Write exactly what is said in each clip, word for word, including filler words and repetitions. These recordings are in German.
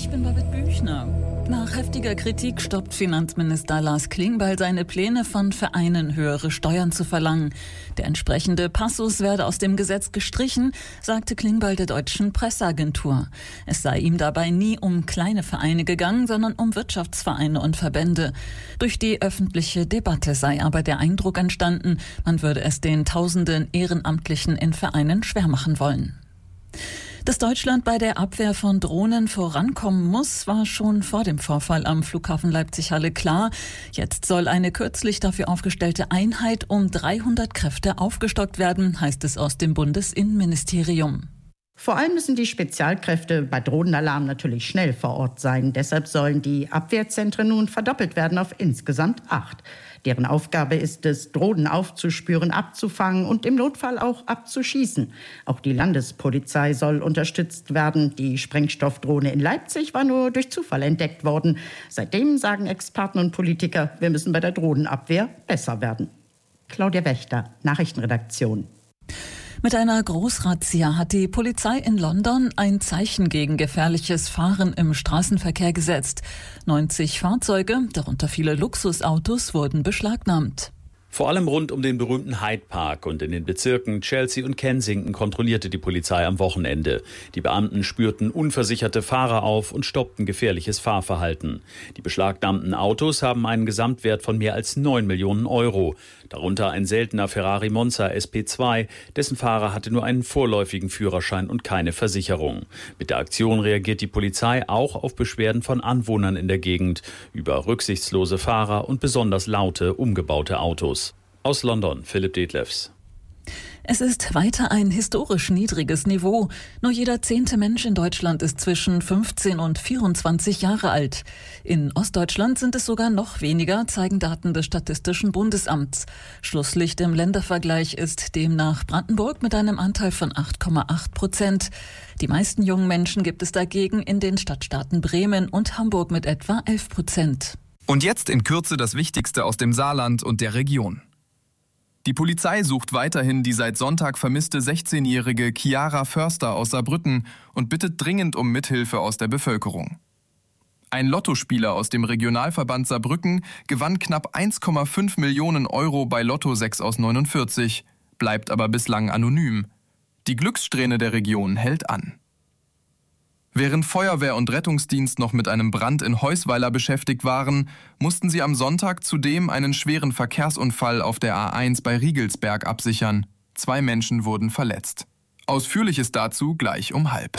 Ich bin Babette Büchner. Nach heftiger Kritik stoppt Finanzminister Lars Klingbeil seine Pläne, von Vereinen höhere Steuern zu verlangen. Der entsprechende Passus werde aus dem Gesetz gestrichen, sagte Klingbeil der deutschen Presseagentur. Es sei ihm dabei nie um kleine Vereine gegangen, sondern um Wirtschaftsvereine und Verbände. Durch die öffentliche Debatte sei aber der Eindruck entstanden, man würde es den tausenden Ehrenamtlichen in Vereinen schwer machen wollen. Dass Deutschland bei der Abwehr von Drohnen vorankommen muss, war schon vor dem Vorfall am Flughafen Leipzig-Halle klar. Jetzt soll eine kürzlich dafür aufgestellte Einheit um dreihundert Kräfte aufgestockt werden, heißt es aus dem Bundesinnenministerium. Vor allem müssen die Spezialkräfte bei Drohnenalarm natürlich schnell vor Ort sein. Deshalb sollen die Abwehrzentren nun verdoppelt werden auf insgesamt acht. Deren Aufgabe ist es, Drohnen aufzuspüren, abzufangen und im Notfall auch abzuschießen. Auch die Landespolizei soll unterstützt werden. Die Sprengstoffdrohne in Leipzig war nur durch Zufall entdeckt worden. Seitdem sagen Experten und Politiker, wir müssen bei der Drohnenabwehr besser werden. Claudia Wächter, Nachrichtenredaktion. Mit einer Großrazzia hat die Polizei in London ein Zeichen gegen gefährliches Fahren im Straßenverkehr gesetzt. neunzig Fahrzeuge, darunter viele Luxusautos, wurden beschlagnahmt. Vor allem rund um den berühmten Hyde Park und in den Bezirken Chelsea und Kensington kontrollierte die Polizei am Wochenende. Die Beamten spürten unversicherte Fahrer auf und stoppten gefährliches Fahrverhalten. Die beschlagnahmten Autos haben einen Gesamtwert von mehr als neun Millionen Euro. Darunter ein seltener Ferrari Monza S P zwei, dessen Fahrer hatte nur einen vorläufigen Führerschein und keine Versicherung. Mit der Aktion reagiert die Polizei auch auf Beschwerden von Anwohnern in der Gegend über rücksichtslose Fahrer und besonders laute, umgebaute Autos. Aus London, Philipp Detlefs. Es ist weiter ein historisch niedriges Niveau. Nur jeder zehnte Mensch in Deutschland ist zwischen fünfzehn und vierundzwanzig Jahre alt. In Ostdeutschland sind es sogar noch weniger, zeigen Daten des Statistischen Bundesamts. Schlusslicht im Ländervergleich ist demnach Brandenburg mit einem Anteil von acht Komma acht Prozent. Die meisten jungen Menschen gibt es dagegen in den Stadtstaaten Bremen und Hamburg mit etwa elf Prozent. Und jetzt in Kürze das Wichtigste aus dem Saarland und der Region. Die Polizei sucht weiterhin die seit Sonntag vermisste sechzehnjährige Chiara Förster aus Saarbrücken und bittet dringend um Mithilfe aus der Bevölkerung. Ein Lottospieler aus dem Regionalverband Saarbrücken gewann knapp eins Komma fünf Millionen Euro bei Lotto sechs aus neunundvierzig, bleibt aber bislang anonym. Die Glückssträhne der Region hält an. Während Feuerwehr und Rettungsdienst noch mit einem Brand in Heusweiler beschäftigt waren, mussten sie am Sonntag zudem einen schweren Verkehrsunfall auf der A eins bei Riegelsberg absichern. Zwei Menschen wurden verletzt. Ausführliches dazu gleich um halb.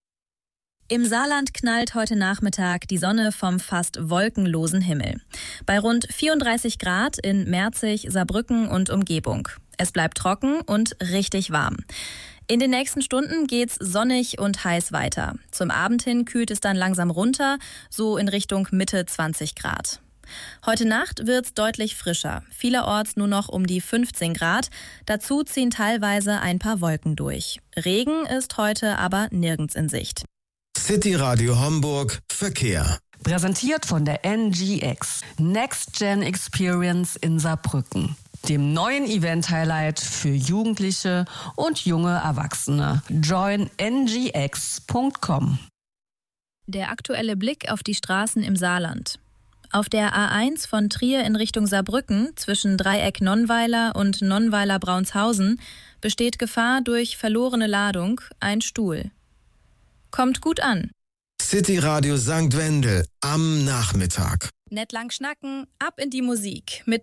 Im Saarland knallt heute Nachmittag die Sonne vom fast wolkenlosen Himmel. Bei rund vierunddreißig Grad in Merzig, Saarbrücken und Umgebung. Es bleibt trocken und richtig warm. In den nächsten Stunden geht's sonnig und heiß weiter. Zum Abend hin kühlt es dann langsam runter, so in Richtung Mitte zwanzig Grad. Heute Nacht wird's deutlich frischer. Vielerorts nur noch um die fünfzehn Grad. Dazu ziehen teilweise ein paar Wolken durch. Regen ist heute aber nirgends in Sicht. City Radio Homburg Verkehr. Präsentiert von der N G X. Next Gen Experience in Saarbrücken. Dem neuen Event-Highlight für Jugendliche und junge Erwachsene. join n g x punkt com. Der aktuelle Blick auf die Straßen im Saarland. Auf der A eins von Trier in Richtung Saarbrücken zwischen Dreieck Nonnweiler und Nonnweiler Braunshausen besteht Gefahr durch verlorene Ladung, ein Stuhl. Kommt gut an. City Radio Sankt Wendel am Nachmittag. Nett lang schnacken, ab in die Musik mit